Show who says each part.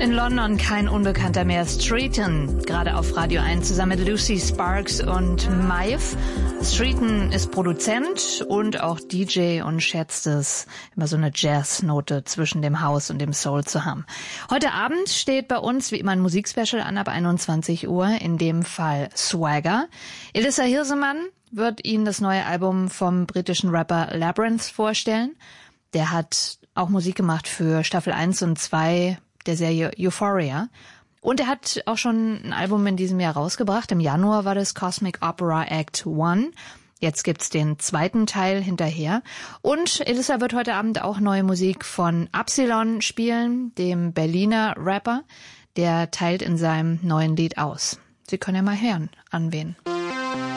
Speaker 1: In London kein Unbekannter mehr. Streeton, gerade auf Radio 1 zusammen mit Lucy Sparks und Maeve. Streeton ist Produzent und auch DJ und schätzt es, immer so eine Jazz-Note zwischen dem House und dem Soul zu haben. Heute Abend steht bei uns wie immer ein Musikspecial an ab 21 Uhr, in dem Fall Swagger. Elissa Hirsemann wird Ihnen das neue Album vom britischen Rapper Labyrinth vorstellen. Der hat auch Musik gemacht für Staffel 1 und 2 der Serie Euphoria. Und er hat auch schon ein Album in diesem Jahr rausgebracht. Im Januar war das Cosmic Opera Act 1. Jetzt gibt's den zweiten Teil hinterher. Und Elissa wird heute Abend auch neue Musik von Absilon spielen, dem Berliner Rapper. Der teilt in seinem neuen Lied aus. Sie können ja mal hören, an wen.